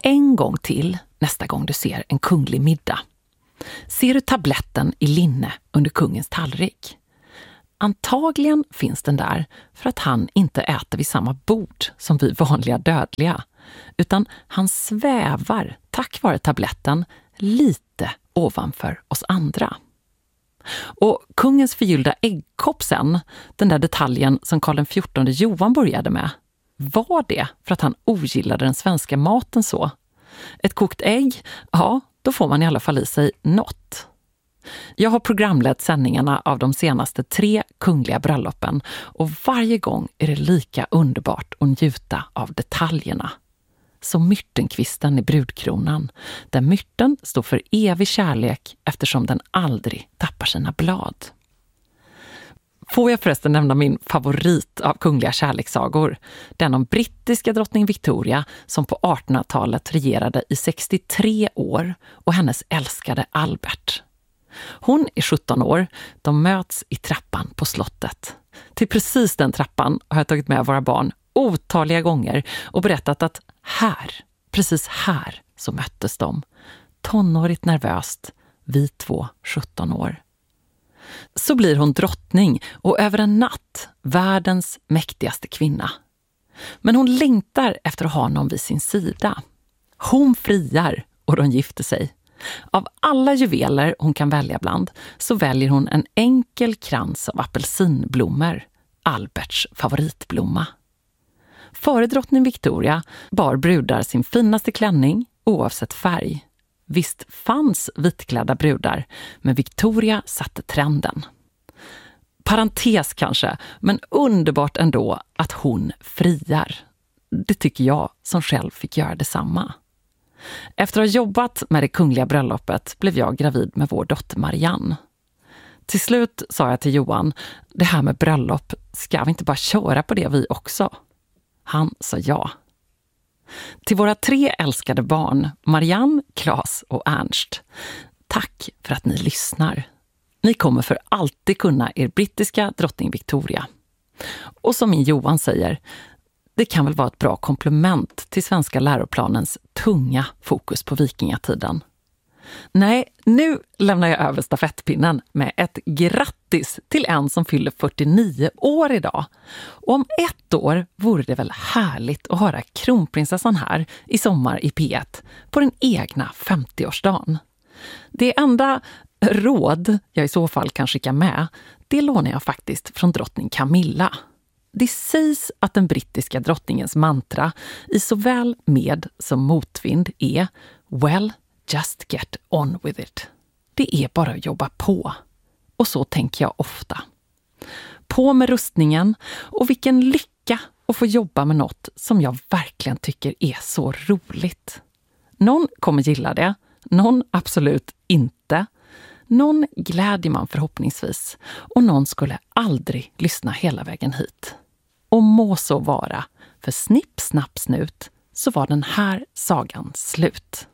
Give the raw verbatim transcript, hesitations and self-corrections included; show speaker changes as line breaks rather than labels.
en gång till nästa gång du ser en kunglig middag. Ser du tabletten i linne under kungens tallrik? Antagligen finns den där för att han inte äter vid samma bord som vi vanliga dödliga, utan han svävar tack vare tabletten lite ovanför oss andra. Och kungens förgyllda äggkopp sen, den där detaljen som Karl den fjortonde Johan började med, var det för att han ogillade den svenska maten så? Ett kokt ägg, ja, då får man i alla fall i sig något. Jag har programlett sändningarna av de senaste tre kungliga bröllopen och varje gång är det lika underbart att njuta av detaljerna. Som myrtenkvisten i brudkronan, där myrten står för evig kärlek eftersom den aldrig tappar sina blad. Får jag förresten nämna min favorit av kungliga kärlekssagor, den om brittiska drottning Victoria som på artonhundratalet regerade i sextiotre år och hennes älskade Albert. Hon är sjutton år, de möts i trappan på slottet. Till precis den trappan har jag tagit med våra barn otaliga gånger och berättat att här, precis här så möttes de. Tonårigt nervöst, vi två sjutton år. Så blir hon drottning och över en natt världens mäktigaste kvinna. Men hon längtar efter att ha någon vid sin sida. Hon friar och de gifter sig. Av alla juveler hon kan välja bland så väljer hon en enkel krans av apelsinblommor, Alberts favoritblomma. Före drottning Victoria bar brudar sin finaste klänning oavsett färg. Visst fanns vitklädda brudar, men Victoria satte trenden. Parentes kanske, men underbart ändå att hon friar. Det tycker jag som själv fick göra detsamma. Efter att ha jobbat med det kungliga bröllopet blev jag gravid med vår dotter Marianne. Till slut sa jag till Johan, det här med bröllop, ska vi inte bara köra på det vi också? Han sa ja. Till våra tre älskade barn, Marianne, Claes och Ernst, tack för att ni lyssnar. Ni kommer för alltid kunna er brittiska drottning Victoria. Och som min Johan säger, det kan väl vara ett bra komplement till svenska läroplanens tunga fokus på vikingatiden. Nej, nu lämnar jag över stafettpinnen med ett grattis till en som fyller fyrtionio år idag. Och om ett år vore det väl härligt att höra kronprinsessan här i sommar i P ett på den egna femtioårsdagen. Det enda råd jag i så fall kan skicka med, det lånar jag faktiskt från drottning Camilla. Det sägs att den brittiska drottningens mantra i såväl med som motvind är well, just get on with it. Det är bara att jobba på. Och så tänker jag ofta. På med rustningen och vilken lycka att få jobba med något som jag verkligen tycker är så roligt. Någon kommer gilla det, någon absolut inte. Någon glädjer man förhoppningsvis och någon skulle aldrig lyssna hela vägen hit. Och må så vara, för snipp, snapp, snut så var den här sagan slut.